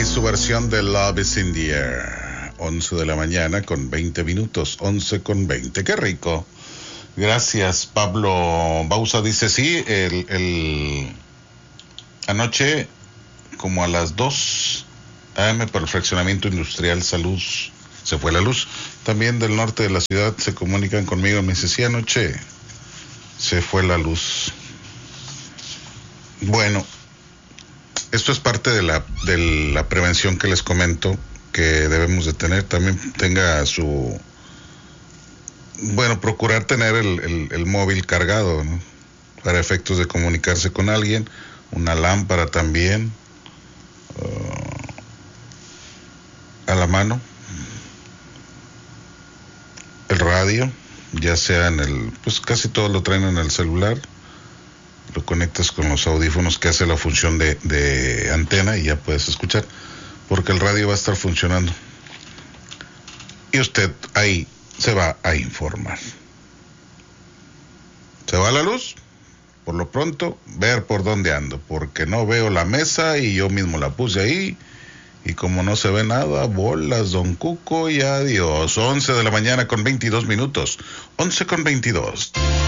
su versión de Love is in the Air. 11 de la mañana con 20 minutos. 11 con 20. Qué rico. Gracias, Pablo Bausa. Dice, sí, anoche, como a las 2 a.m., por el fraccionamiento industrial Salud, se fue la luz. También del norte de la ciudad se comunican conmigo. Me dice, sí, anoche se fue la luz. Bueno, esto es parte de la prevención que les comento que debemos de tener. También tenga procurar tener el móvil cargado, ¿no? Para efectos de comunicarse con alguien. Una lámpara también a la mano. El radio, ya sea pues casi todo lo traen en el celular. Lo conectas con los audífonos que hace la función de antena y ya puedes escuchar, porque el radio va a estar funcionando. Y usted ahí se va a informar. ¿Se va la luz? Por lo pronto, ver por dónde ando, porque no veo la mesa y yo mismo la puse ahí. Y como no se ve nada, bolas, don Cuco, y adiós. 11 de la mañana con 22 minutos. 11 con 22.